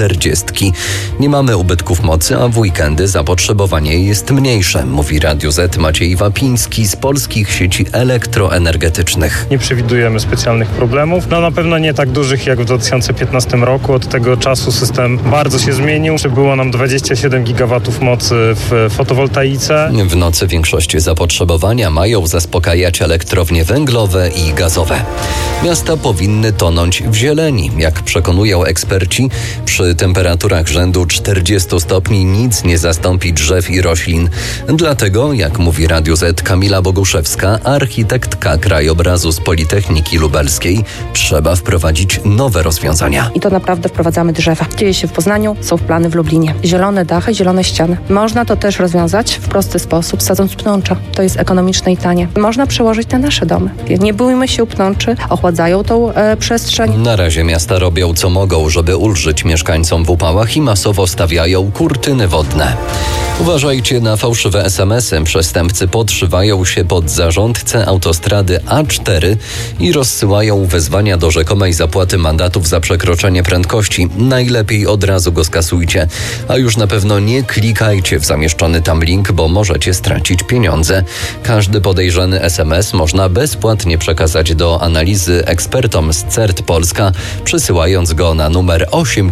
40. Nie mamy ubytków mocy, a w weekendy zapotrzebowanie jest mniejsze, mówi Radiu Z Maciej Wapiński z Polskich Sieci Elektroenergetycznych. Nie przewidujemy specjalnych problemów. Na pewno nie tak dużych jak w 2015 roku. Od tego czasu system bardzo się zmienił. Przybyło nam 27 gigawatów mocy w fotowoltaice. W nocy większość zapotrzebowania mają zaspokajać elektrownie węglowe i gazowe. Miasta powinny tonąć w zieleni. Jak przekonują eksperci, przy temperaturach rzędu 40 stopni nic nie zastąpi drzew i roślin. Dlatego, jak mówi Radiu Z Kamila Boguszewska, architektka krajobrazu z Politechniki Lubelskiej, trzeba wprowadzić nowe rozwiązania. I to naprawdę wprowadzamy drzewa. Dzieje się w Poznaniu, są plany w Lublinie. Zielone dachy, zielone ściany. Można to też rozwiązać w prosty sposób, sadząc pnącza. To jest ekonomiczne i tanie. Można przełożyć na nasze domy. Nie bójmy się pnączy, ochładzają tą przestrzeń. Na razie miasta robią co mogą, żeby ulżyć mieszkańcom w upałach i masowo stawiają kurtyny wodne. Uważajcie na fałszywe SMS-y. Przestępcy podszywają się pod zarządcę autostrady A4 i rozsyłają wezwania do rzekomej zapłaty mandatów za przekroczenie prędkości. Najlepiej od razu go skasujcie. A już na pewno nie klikajcie w zamieszczony tam link, bo możecie stracić pieniądze. Każdy podejrzany SMS można bezpłatnie przekazać do analizy ekspertom z CERT Polska, przysyłając go na numer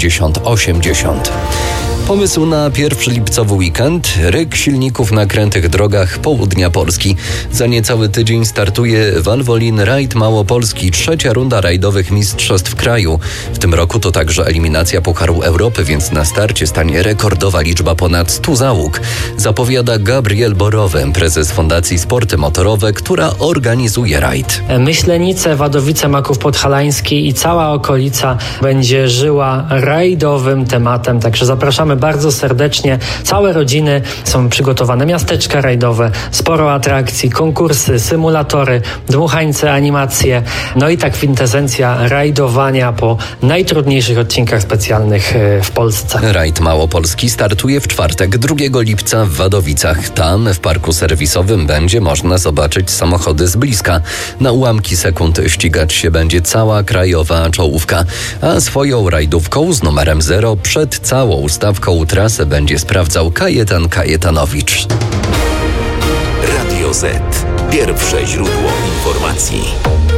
8080. Pomysł na 1 lipcowy weekend? Ryk silników na krętych drogach południa Polski. Za niecały tydzień startuje Valvoline Ride Małopolski, 3. runda rajdowych mistrzostw kraju. W tym roku to także eliminacja Pucharu Europy, więc na starcie stanie rekordowa liczba ponad 100 załóg. Zapowiada Gabriel Borowy, prezes Fundacji Sporty Motorowe, która organizuje rajd. Myślenice, Wadowice, Maków Podhalański i cała okolica będzie żyła rajdowym tematem, także zapraszamy bardzo serdecznie. Całe rodziny są przygotowane, miasteczka rajdowe, sporo atrakcji, konkursy, symulatory, dmuchańce, animacje, no i tak kwintesencja rajdowania po najtrudniejszych odcinkach specjalnych w Polsce. Rajd Małopolski startuje w czwartek, 2 lipca w Wadowicach. Tam w parku serwisowym będzie można zobaczyć samochody z bliska. Na ułamki sekund ścigać się będzie cała krajowa czołówka, a swoją rajdówką z numerem 0 przed całą stawką trasę będzie sprawdzał Kajetan Kajetanowicz. Radio Z. Pierwsze źródło informacji.